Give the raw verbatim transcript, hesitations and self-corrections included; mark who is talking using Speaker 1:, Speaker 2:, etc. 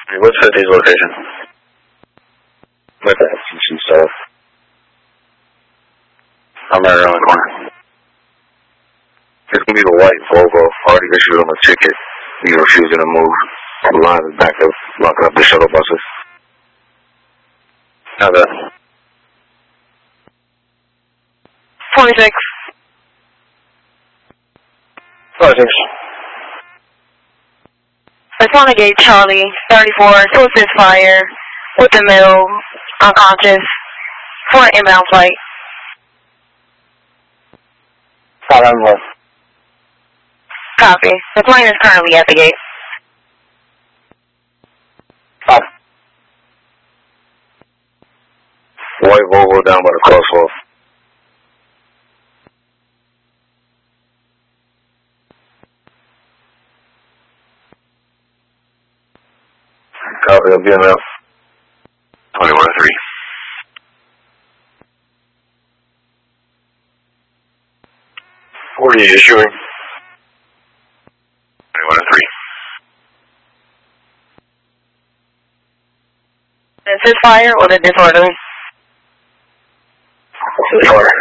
Speaker 1: What's fifty's location? With that F C C stuff. I'm right around the corner. It's gonna be the white Volvo. Already issued him a ticket. He's refusing to move. The line is backed up, blocking up the shuttle buses. How that?
Speaker 2: twenty-six.
Speaker 1: twenty-six.
Speaker 2: Persona Gate Charlie, thirty-four, Twisted Fire, with the middle, unconscious, for an inbound flight.
Speaker 1: Five hundred one.
Speaker 2: Copy. The plane is currently at the gate.
Speaker 1: Five. White Volvo down by the crosswalk. Copy, I'll be in there. twenty-one oh three. forty issuing. twenty-one oh three.
Speaker 2: Is this fire or the disorderly?
Speaker 1: Disorder.